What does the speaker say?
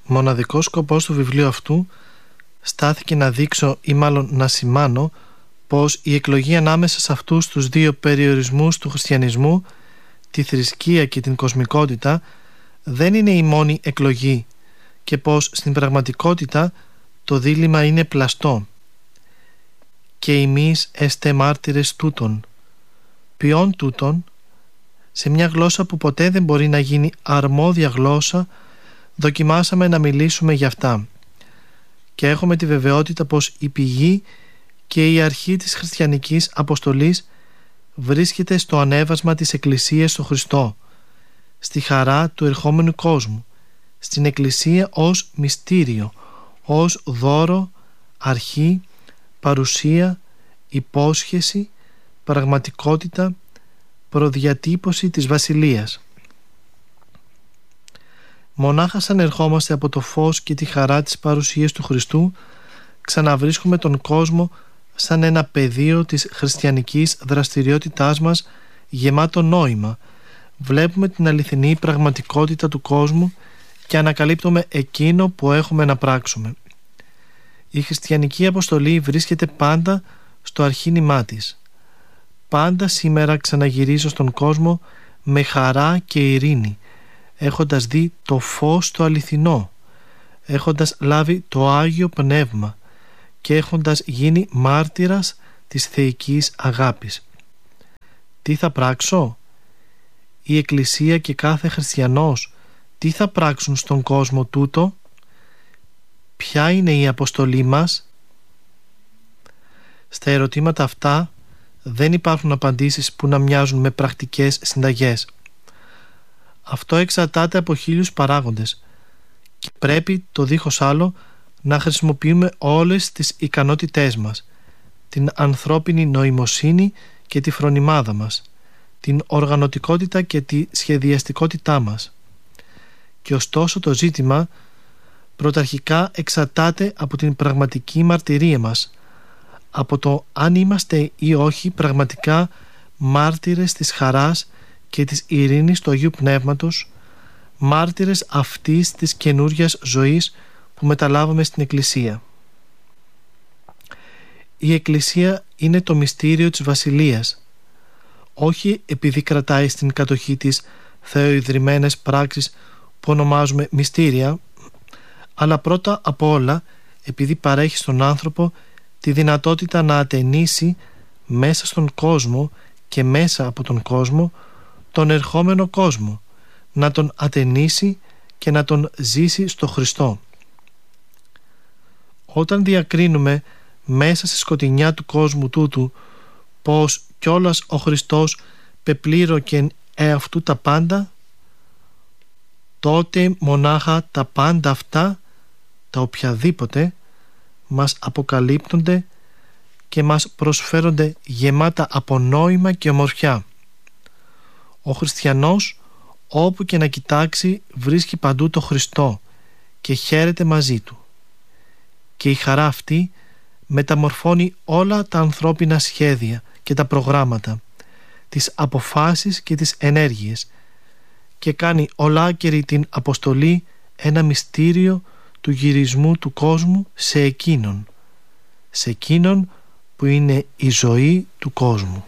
Μοναδικός σκοπός του βιβλίου αυτού στάθηκε να δείξω ή μάλλον να σημάνω πως η εκλογή ανάμεσα σε αυτούς τους δύο περιορισμούς του χριστιανισμού, τη θρησκεία και την κοσμικότητα, δεν είναι η μόνη εκλογή και πως στην πραγματικότητα το δίλημμα είναι πλαστό. Και εμείς εστε μάρτυρες τούτων. Ποιον τούτων? Σε μια γλώσσα που ποτέ δεν μπορεί να γίνει αρμόδια γλώσσα, δοκιμάσαμε να μιλήσουμε για αυτά. Και έχουμε τη βεβαιότητα πως η πηγή και η αρχή της χριστιανικής αποστολής βρίσκεται στο ανέβασμα της Εκκλησίας στο Χριστό, στη χαρά του ερχόμενου κόσμου, στην Εκκλησία ως μυστήριο, ως δώρο, αρχή, παρουσία, υπόσχεση, πραγματικότητα, προδιατύπωση της Βασιλείας. Μονάχα σαν ερχόμαστε από το φως και τη χαρά της παρουσίας του Χριστού, ξαναβρίσκουμε τον κόσμο σαν ένα πεδίο της χριστιανικής δραστηριότητάς μας γεμάτο νόημα. Βλέπουμε την αληθινή πραγματικότητα του κόσμου και ανακαλύπτουμε εκείνο που έχουμε να πράξουμε. Η χριστιανική αποστολή βρίσκεται πάντα στο αρχήνημά της. Πάντα σήμερα ξαναγυρίζω στον κόσμο με χαρά και ειρήνη, έχοντας δει το φως το αληθινό, έχοντας λάβει το Άγιο Πνεύμα και έχοντας γίνει μάρτυρας της θεϊκής αγάπης. Τι θα πράξω? Η Εκκλησία και κάθε χριστιανός τι θα πράξουν στον κόσμο τούτο? Ποια είναι η αποστολή μας? Στα ερωτήματα αυτά δεν υπάρχουν απαντήσεις που να μοιάζουν με πρακτικές συνταγές. Αυτό εξαρτάται από 1000 παράγοντες και πρέπει το δίχως άλλο να χρησιμοποιούμε όλες τις ικανότητές μας, την ανθρώπινη νοημοσύνη και τη φρονιμάδα μας, την οργανωτικότητα και τη σχεδιαστικότητά μας. Και ωστόσο το ζήτημα πρωταρχικά εξαρτάται από την πραγματική μαρτυρία μας, από το αν είμαστε ή όχι πραγματικά μάρτυρες της χαράς και της ειρήνης του Αγίου Πνεύματος, μάρτυρες αυτής της καινούριας ζωής που μεταλάβαμε στην Εκκλησία. Η Εκκλησία είναι το μυστήριο της Βασιλείας, όχι επειδή κρατάει στην κατοχή της θεοειδρυμένες πράξεις που ονομάζουμε μυστήρια, αλλά πρώτα απ' όλα επειδή παρέχει στον άνθρωπο τη δυνατότητα να ατενίσει μέσα στον κόσμο και μέσα από τον κόσμο τον ερχόμενο κόσμο, να τον ατενίσει και να τον ζήσει στο Χριστό. Όταν διακρίνουμε μέσα στη σκοτεινιά του κόσμου τούτου πως κιόλας ο Χριστός πεπλήρωκεν εαυτού τα πάντα, τότε μονάχα τα πάντα αυτά, τα οποιαδήποτε, μας αποκαλύπτονται και μας προσφέρονται γεμάτα από νόημα και ομορφιά. Ο χριστιανός όπου και να κοιτάξει βρίσκει παντού το Χριστό και χαίρεται μαζί του. Και η χαρά αυτή μεταμορφώνει όλα τα ανθρώπινα σχέδια και τα προγράμματα, τις αποφάσεις και τις ενέργειες και κάνει ολάκερη την αποστολή ένα μυστήριο του γυρισμού του κόσμου σε εκείνον που είναι η ζωή του κόσμου.